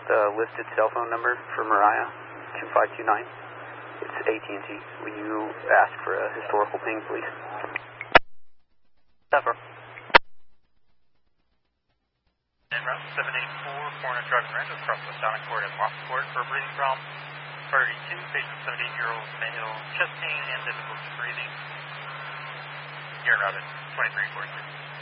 the listed cell phone number for Mariah, 2529. It's AT&T. Will you ask for a historical ping, please? Never. En route 784, Corner Driving Range, across the Sonic Court and Lockport for a breathing problem. 32, patient 78-year-old male, chest pain and difficulty breathing. You're routed 2343.